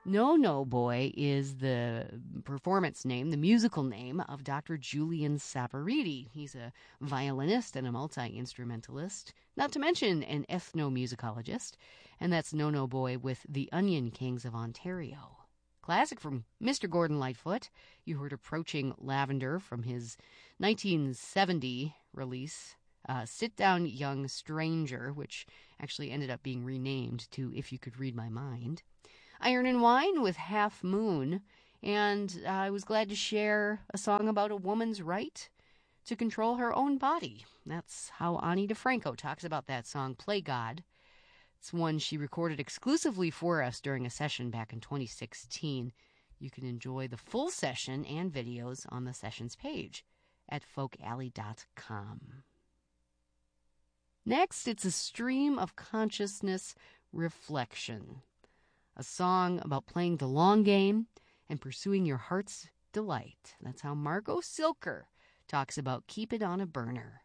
No No Boy is the performance name, the musical name of Dr. Julian Savariti. He's a violinist and a multi-instrumentalist, not to mention an ethnomusicologist, and that's No No Boy with the Onion Kings of Ontario. Classic from Mr. Gordon Lightfoot. You heard Approaching Lavender from his 1970 release, Sit Down Young Stranger, which actually ended up being renamed to If You Could Read My Mind. Iron and Wine with Half Moon, and I was glad to share a song about a woman's right to control her own body. That's how Ani DeFranco talks about that song, Play God. It's one she recorded exclusively for us during a session back in 2016. You can enjoy the full session and videos on the sessions page at folkalley.com. Next, it's a stream of consciousness reflection. A song about playing the long game and pursuing your heart's delight. That's how Margot Silker talks about Keep It on a Burner.